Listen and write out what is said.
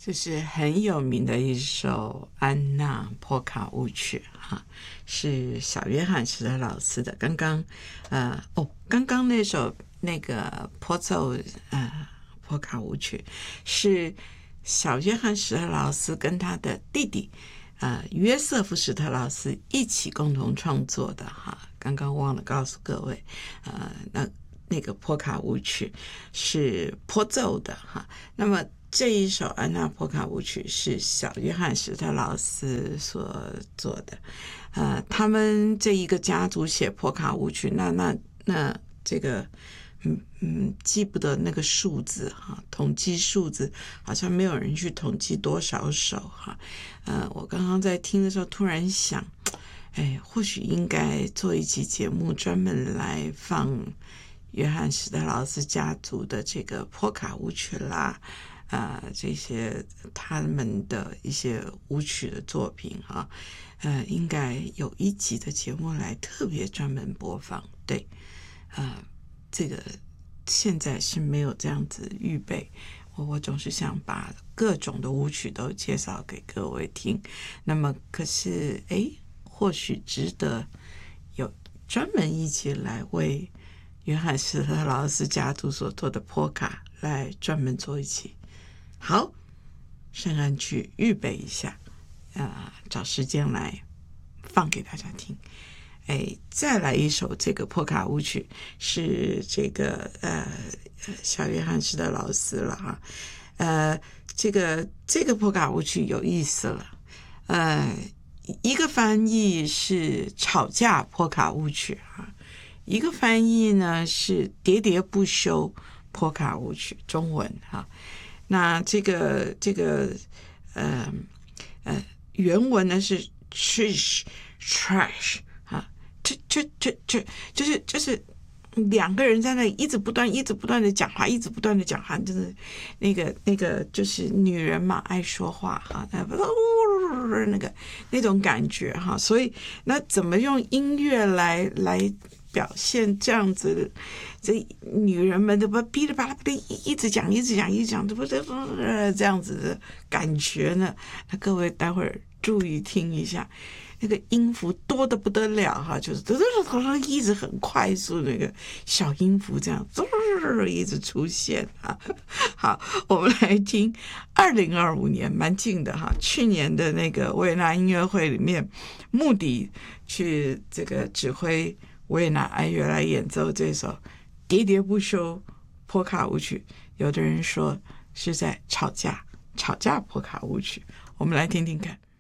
这是很有名的一首安娜波卡舞曲哈，是小约翰史特劳斯的。刚刚那首那个波奏波卡舞曲是小约翰史特劳斯跟他的弟弟约瑟夫史特劳斯一起共同创作的哈。刚刚忘了告诉各位，那个波卡舞曲是波奏的哈。那么这一首安娜波卡舞曲是小约翰史特劳斯所做的，他们这一个家族写波卡舞曲，那这个记不得那个数字哈，统计数字好像没有人去统计多少首哈。我刚刚在听的时候突然想，或许应该做一期节目专门来放约翰史特劳斯家族的这个波卡舞曲啦。这些他们的一些舞曲的作品哈，应该有一集的节目来特别专门播放。对，这个现在是没有这样子预备，我总是想把各种的舞曲都介绍给各位听。那么可是或许值得有专门一集来为约翰史特劳斯家族所做的波卡来专门做一期。好，圣安去预备一下，找时间来放给大家听。再来一首这个波卡舞曲是这个小约翰史特劳斯了哈。这个波卡舞曲有意思了，一个翻译是吵架波卡舞曲哈，一个翻译呢是喋喋不休波卡舞曲，中文哈。那这个原文呢是 trash 啊，就是两个人在那里一直不断的讲话，就是那个就是女人嘛，爱说话哈，那种感觉哈，所以那怎么用音乐来表现这样子，这女人们都不噼里啪啦的一直讲，这样子的感觉呢？那各位待会儿注意听一下，那个音符多得不得了哈，就是一直很快速，那个小音符这样一直出现啊。好，我们来听2025年蛮近的哈，去年的那个维也纳音乐会里面，穆迪去这个指挥维也纳爱乐来演奏这首喋喋不休波卡舞曲，有的人说是在吵架波卡舞曲，我们来听听看。